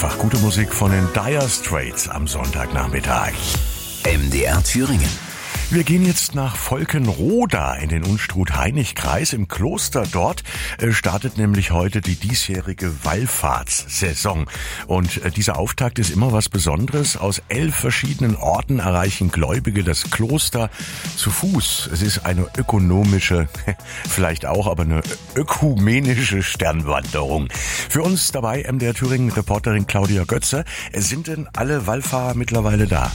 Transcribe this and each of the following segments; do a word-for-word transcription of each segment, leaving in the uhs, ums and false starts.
einfach gute Musik von den Dire Straits am Sonntagnachmittag. M D R Thüringen. Wir gehen jetzt nach Volkenroda in den Unstrut-Hainich-Kreis. Im Kloster dort äh, startet nämlich heute die diesjährige Wallfahrtssaison. Und äh, dieser Auftakt ist immer was Besonderes. Aus elf verschiedenen Orten erreichen Gläubige das Kloster zu Fuß. Es ist eine ökonomische, vielleicht auch, aber eine ökumenische Sternwanderung. Für uns dabei M D R Thüringen-Reporterin Claudia Götze. Sind denn alle Wallfahrer mittlerweile da?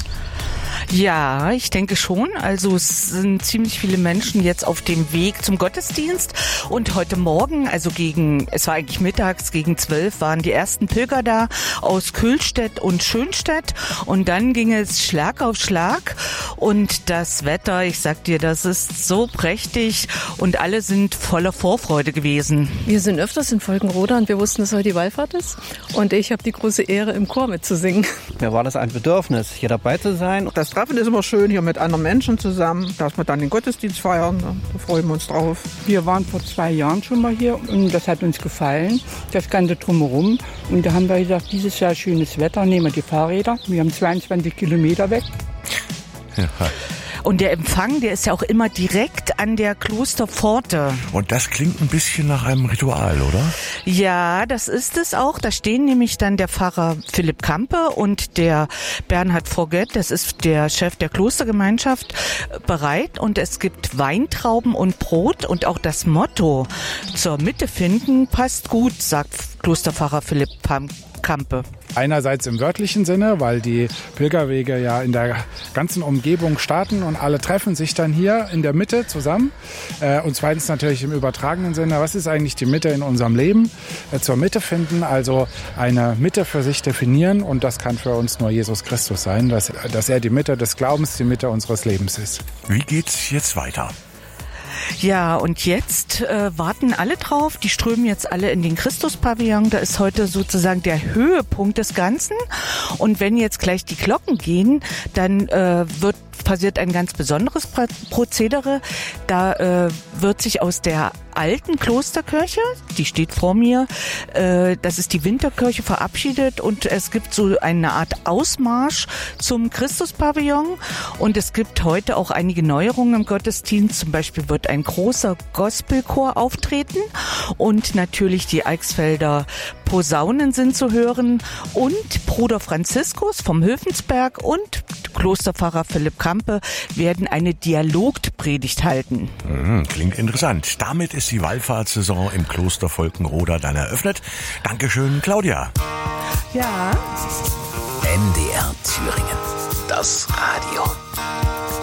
Ja, ich denke schon. Also es sind ziemlich viele Menschen jetzt auf dem Weg zum Gottesdienst. Und heute Morgen, also gegen, es war eigentlich mittags, gegen zwölf, waren die ersten Pilger da aus Kühlstedt und Schönstedt. Und dann ging es Schlag auf Schlag. Und das Wetter, ich sag dir, das ist so prächtig. Und alle sind voller Vorfreude gewesen. Wir sind öfters in Volkenroda und wir wussten, dass heute die Wallfahrt ist. Und ich habe die große Ehre, im Chor mitzusingen. Mir war das ein Bedürfnis, hier dabei zu sein. Das Treffen ist immer schön, hier mit anderen Menschen zusammen, dass wir dann den Gottesdienst feiern, da freuen wir uns drauf. Wir waren vor zwei Jahren schon mal hier und das hat uns gefallen, das Ganze drumherum. Und da haben wir gesagt, dieses Jahr schönes Wetter, nehmen wir die Fahrräder. Wir haben zweiundzwanzig Kilometer weg. Ja. Und der Empfang, der ist ja auch immer direkt an der Klosterpforte. Und das klingt ein bisschen nach einem Ritual, oder? Ja, das ist es auch. Da stehen nämlich dann der Pfarrer Philipp Kampe und der Bernhard Forget, das ist der Chef der Klostergemeinschaft, bereit. Und es gibt Weintrauben und Brot. Und auch das Motto zur Mitte finden passt gut, sagt Klosterpfarrer Philipp Kampe. Einerseits im wörtlichen Sinne, weil die Pilgerwege ja in der ganzen Umgebung starten und alle treffen sich dann hier in der Mitte zusammen. Und zweitens natürlich im übertragenen Sinne, was ist eigentlich die Mitte in unserem Leben? Zur Mitte finden, also eine Mitte für sich definieren, und das kann für uns nur Jesus Christus sein, dass, dass er die Mitte des Glaubens, die Mitte unseres Lebens ist. Wie geht's jetzt weiter? Ja, und jetzt äh, warten alle drauf. Die strömen jetzt alle in den Christuspavillon. Da ist heute sozusagen der Höhepunkt des Ganzen. Und wenn jetzt gleich die Glocken gehen, dann äh, wird passiert ein ganz besonderes Prozedere. Da äh, wird sich aus der alten Klosterkirche, die steht vor mir, äh, das ist die Winterkirche, verabschiedet, und es gibt so eine Art Ausmarsch zum Christuspavillon, und es gibt heute auch einige Neuerungen im Gottesdienst. Zum Beispiel wird ein großer Gospelchor auftreten und natürlich die Eichsfelder Posaunen sind zu hören und Bruder Franziskus vom Höfensberg und Klosterpfarrer Philipp Kampe werden eine Dialogpredigt halten. Mhm, klingt interessant. Damit ist die Wallfahrtssaison im Kloster Volkenroda dann eröffnet. Dankeschön, Claudia. Ja. M D R Thüringen. Das Radio.